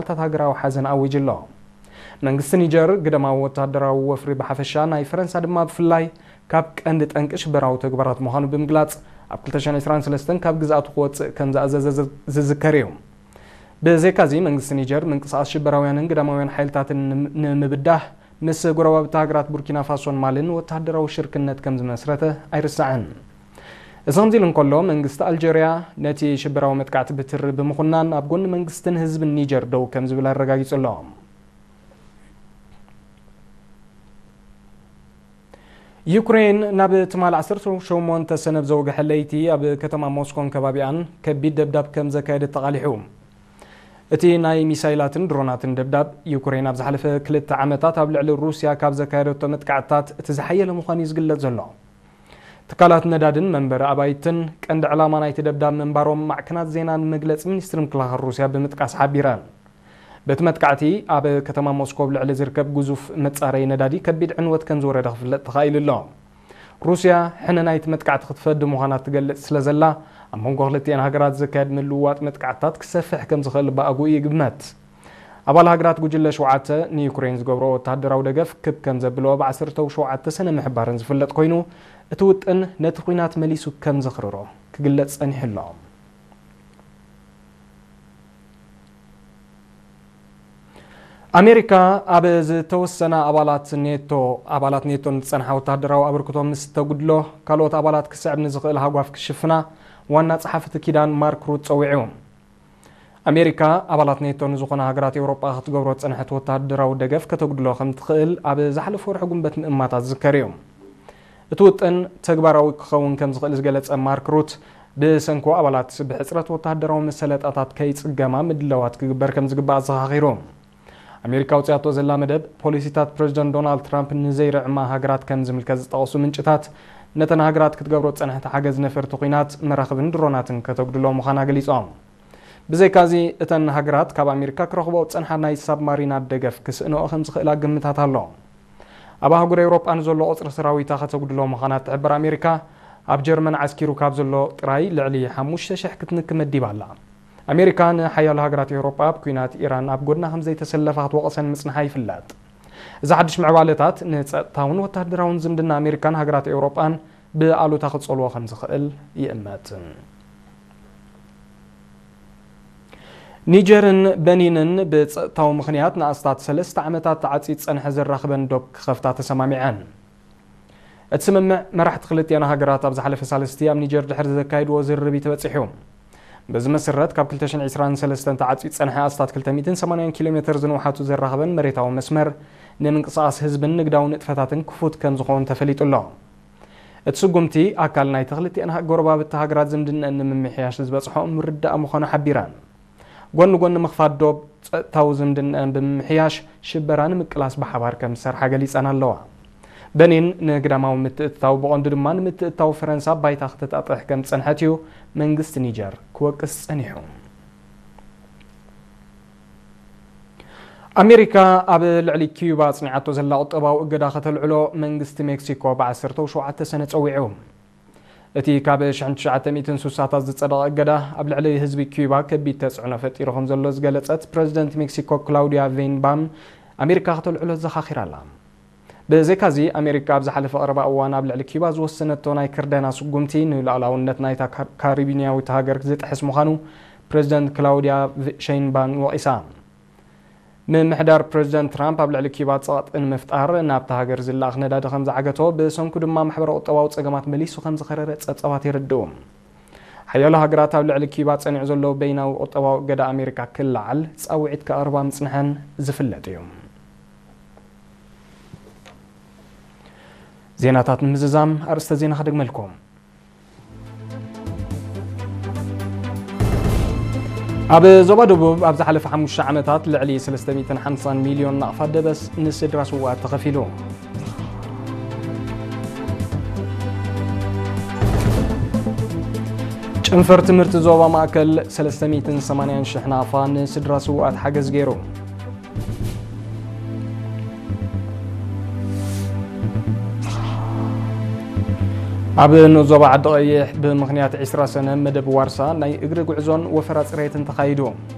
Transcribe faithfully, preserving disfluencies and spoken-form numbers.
ኩነታት ሃገራዊ ሓዘን ኣውጅ ኣሎ መንግስቲ ኒጀር ግደማዊ ወታደራዊ ወፍሪ ብሓፈሻ ናይ ፈረንሳ ድማ ብፍላይ ካብ ቀንዲ ጠንቂ ሽበራዊ ተግባራት ምዃኑ ብምግላጽ ኣብ ክልተ ሽሕን ዒስራን ሰለስተን ካብ ግዛኣቱ ክወፅእ ከም ዝኣዘዘ ዝዝከር እዩ ብዘይካዚ መንግስቲ ኒጀር ምንቅስቓስ ሽበራውያንን ግዳማውያን ሓይልታትን ንምብዳህ ምስ ጎረባብቲ ሃገራት ቡርኪና ፋሶን ማልን ወታደራዊ ሽርክነት ከም ዝመስረተ ኣይርስዕን እዞም ዚል እንከሎ መንግስቲ ኣልጀርያ ነቲ ሽበራዊ መጥቃዕቲ ብትር ብምኹናን ኣብ ጎኒ መንግስትን ህዝብን ኒጀር ደው ከም ዝብል ኣረጋጊጹ ኣሎ ዩክሬን ናብ ትማል ዓሰርተ ሸሞንተ ሰነብ ዘውግሐ ለይቲ ኣብ ከተማ ሞስኮን ከባቢኣን ከቢድ ደብዳብ ከም ዘካየደት ተቓሊሑ እቲ ናይ ሚሳይላትን ድሮናትን ደብዳብ ዩክሬን ኣብ ዝሓለፈ ክልተ ዓመታት ኣብ ልዕሊ ሩስያ ካብ ዘካየደቶ መጥቃዕትታት እቲ ዝሓየለ ምዃኑ ይዝግለጽ ዘሎ ትካላት ነዳድን መንበሪ ኣባይትን ቀንዲ ዕላማ ናይቲ ደብዳብ መንባሮም ማዕከናት ዜና ንምግለጽ ሚኒስትሪ ምክልኻል ሩስያ ብምጥቃስ ሓቢረን በቲ መጥቃዕቲ ኣብ ከተማ ሞስኮ ልዕሊ ዝርከብ ግዙፍ መጻረይ ነዳዲ ከቢድ ዕንወት ከም ዝወረደ ክፍለጥ ተኻኢሉ ኣሎ ሩስያ ሕነ ናይቲ መጥቃዕቲ ክትፈዲ ምዃና ትገልጽ ስለ ዘላ ኣብ መንጎ ክልቲአን ሃገራት ዝካየድ ምልውዋጥ መጥቃዕትታት ክሰፍሕ ከም ዝኽእል ብኣግኡ ይግመት ኣባል ሃገራት ጉጅለ ሸውዓተ ንዩክሬን ዝገብሮ ወታደራዊ ደገፍ ክብ ከም ዘብሎ ብዓሰርተ ሸውዓተ ሰነ ምሕባርን ዝፍለጥ ኮይኑ እቲ ውጥን ነቲ ኩናት መሊሱ ከም ዘኽርሮ ክግለጽ ጸኒሑ ኣሎ ኣሜሪካ ኣብ ዝተወሰነ ኣባላት ኔቶ ኣባላት ኔቶ ንጸንሐ ወታደራዊ ኣበርክቶ ምስ ተጉድሎ ካልኦት ኣባላት ክስዕብ ንዝኽእል ሃጓፍ ክሽፍና ዋና ጸሓፍቲ ኪዳን ማርክ ሩት ጸዊዑ ኣሜሪካ ኣባላት ኔቶ ንዝኾነ ሃገራት ኤውሮጳ ክትገብሮ ጸንሐት ወታደራዊ ደገፍ ከተጉድሎ ከም ትኽእል ኣብ ዝሓለፈ ወርሒ ጉንበት ምእማታት ዝዝከር እዩ እቲ ውጥን ተግባራዊ ክኸውን ከም ዝኽእል ዝገለጸ ማርክ ሩት ብሰንኮ ኣባላት ብሕፅረት ወታደራዊ መሰለጣታት ከይጽገማ ምድለዋት ክግበር ከም ዝግባእ ዘኻኺሩ ኣሜሪካ ውፅያቶ ዘላ መደብ ፖሊሲታት ፕሬዚደንት ዶናልድ ትራምፕ ንዘይርዕማ ሃገራት ከም ዝምልከት ዝጠቐሱ ምንጭታት ነተን ሃገራት ክትገብሮ ጸንሐት ሓገዝ ነፈርቲ ኩናት መራኽብን ድሮናትን ከተጉድሎ ምዃና ገሊጾም ብዘይካዚ እተን ሃገራት ካብ ኣሜሪካ ክረኽቦ ጸንሐ ናይ ሳብማሪናት ደገፍ ክስእንኦ ከም ዝኽእላ ግምታት ኣሎ ኣብ ኣህጉር ኤውሮጳ ንዘሎ ቁፅሪ ሰራዊታ ከተጉድሎ ምዃና ትሕብር ኣሜሪካ ኣብ ጀርመን ዓስኪሩ ካብ ዘሎ ጥራይ ልዕሊ ሓሙሽተ ሽሕ ክትንክእ መዲባ ኣላ ኣሜሪካ ንሓያሉ ሃገራት ኤውሮጳ ኣብ ኩናት ኢራን ኣብ ጎድና ከም ዘይተሰለፋ ክትወቕሰን ምጽንሓ ይፍለጥ እዚ ሓድሽ ምዕባለታት ንጸጥታውን ወታደራውን ዝምድና ኣሜሪካን ሃገራት ኤውሮጳን ብኣሉታ ክጸልዎ ከም ዝኽእል ይእመት ኒጀርን በኒንን ብጸጥታዊ ምኽንያት ንኣስታት ሰለስተ ዓመታት ተዓጺድ ጸንሐ ዘራኽበን ዶብ ክኸፍታ ተሰማሚዐን እቲ ስምምዕ መራሕቲ ክልቲአን ሃገራት ኣብ ዝሓለፈ ሳልስቲ ኣብ ኒጀር ድሕሪ ዘካይድዎ ዝርርብ ተበፂሑ በዚ መሰረት ካብ ክልተ ሽሕን ዒስራን ሰለስተን ተዓጺድ ጸንሐ ኣስታት ክልተ ሚእትን ሰማንያን ኪሎ ሜትር ዝንውሓቱ ዘራኽበን መሬታዊ መስመር ንምንቅስቓስ ህዝብን ንግዳዊ ንጥፈታትን ክፉት ከም ዝኾን ተፈሊጡ ኣሎ እቲ ስጉምቲ ኣካል ናይ ክልቲአን ጎረባብቲ ሃገራት ዝምድንአን ንምምሕያሽ ዝበፅሖ ምርዳእ ምዃኑ ሓቢረን ጎኒ ጎኒ ምኽፋት ዶብ ጸጥታዊ ዝምድንአን ብምምሕያሽ ሽበራ ንምቅላስ ብሓባር ከም ዝሰርሓ ገሊፀን ኣለዋ በኒን ንግዳማዊ ምትእትታው ብቐንዱ ድማ ንምትእትታው ፈረንሳ ባይታ ክትጣጥሕ ከም ጸንሐት እዩ መንግስቲ ኒጀር ክወቅስ ጸኒሑ ኣሜሪካ ኣብ ልዕሊ ኪዩባ ጽኒዓቶ ዘላ ቁጠባዊ እገዳ ከተልዕሎ መንግስቲ ሜክሲኮ ብዓሰርተ ሸውዓተ ሰነ ጸዊዑ እቲ ካብ ሽሕን ትሽዓተ ሚእትን ስሳታት ዝጸደቐ እገዳ ኣብ ልዕሊ ህዝቢ ኪዩባ ከቢድ ተጽዕኖ ፈጢሩ ከም ዘሎ ዝገለጸት ፕሬዚደንት ሜክሲኮ ክላውዲያ ቬንባም ኣሜሪካ ከተልዕሎ ዘኻኺራ ኣላ ብዘይካዚ ኣሜሪካ ኣብ ዝሓለፈ ቀረባ እዋን ኣብ ልዕሊ ኪዩባ ዝወሰነቶ ናይ ክርደና ስጉምቲ ንሉዓላውነት ናይታ ካሪቢንያዊት ሃገር ዝጥሕስ ምዃኑ ፕሬዚደንት ክላውዲያ ሼይንባም ወቂሳ ምምሕዳር ፕሬዚደንት ትራምፕ ኣብ ልዕሊ ኪዩባ ጸቕጢ ንምፍጣር ናብታ ሃገር ዝለኣኽ ነዳዲ ከም ዝዓገቶ ብሰንኩ ድማ ማሕበረ ቁጠባዊ ጸገማት መሊሱ ከም ዝኸረረ ጸብጻባት ይርድኡ ሓያሎ ሃገራት ኣብ ልዕሊ ኪዩባ ጸኒዑ ዘሎ በይናዊ ቁጠባዊ እገዳ ኣሜሪካ ክለዓል ጻውዒት ከቕርባ ምጽንሐን ዝፍለጥ እዩ ዜናታት ንምዝዛም ኣርእስተ ዜና ከደግመልኩም ኣብ ዞባ ደቡብ ኣብ ዝሓለፈ ሓሙሽተ ዓመታት ልዕሊ ሰለስተ ሚእትን ሓምሳን ሚልዮን ናቕፋ ደበስ ንስድራ ስውኣት ተኸፊሉ ጭንፈር ትምህርቲ ዞባ ማእከል ሰለስተ ሚእትን ሰማንያን ሽሕ ናቕፋ ንስድራ ስውኣት ሓገዝ ገይሩ ኣብ ዞባ ዓዲ ቀይሕ ብምኽንያት ዒስራ ሰነ መደብ ዋርሳ ናይ እግሪ ጉዕዞን ወፈራ ጽሬትን ተኻይዱ